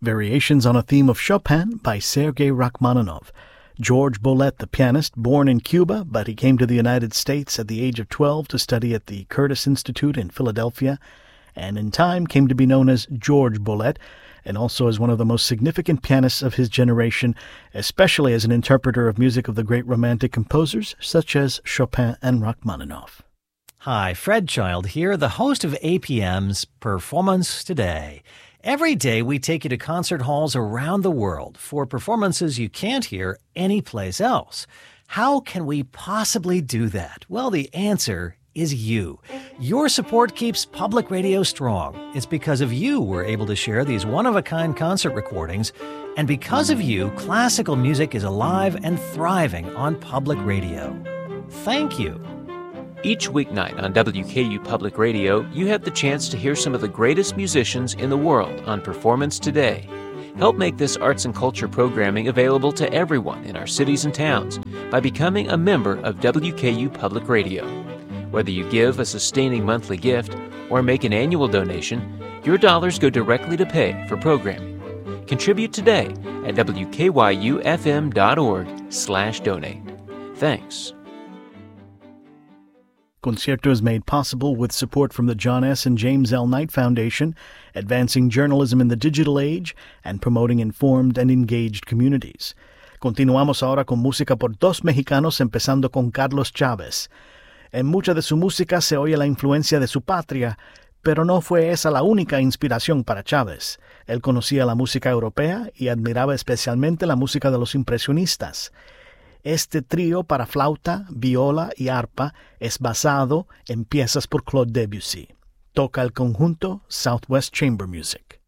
Variations on a Theme of Chopin by Sergei Rachmaninoff. George Bolet, the pianist, born in Cuba, but he came to the United States at the age of 12 to study at the Curtis Institute in Philadelphia, and in time came to be known as George Bolet, and also as one of the most significant pianists of his generation, especially as an interpreter of music of the great Romantic composers such as Chopin and Rachmaninoff. Hi, Fred Child here, the host of APM's Performance Today. Every day we take you to concert halls around the world for performances you can't hear anyplace else. How can we possibly do that? Well, the answer is you. Your support keeps public radio strong. It's because of you we're able to share these one-of-a-kind concert recordings, and because of you, classical music is alive and thriving on public radio. Thank you. Each weeknight on WKU Public Radio, you have the chance to hear some of the greatest musicians in the world on Performance Today. Help make this arts and culture programming available to everyone in our cities and towns by becoming a member of WKU Public Radio. Whether you give a sustaining monthly gift or make an annual donation, your dollars go directly to pay for programming. Contribute today at wkyufm.org/donate. Thanks. Concierto is made possible with support from the John S. and James L. Knight Foundation, advancing journalism in the digital age and promoting informed and engaged communities. Continuamos ahora con música por dos mexicanos, empezando con Carlos Chávez. En mucha de su música se oye la influencia de su patria, pero no fue esa la única inspiración para Chávez. Él conocía la música europea y admiraba especialmente la música de los impresionistas. Este trío para flauta, viola y arpa es basado en piezas por Claude Debussy. Toca el conjunto Southwest Chamber Music.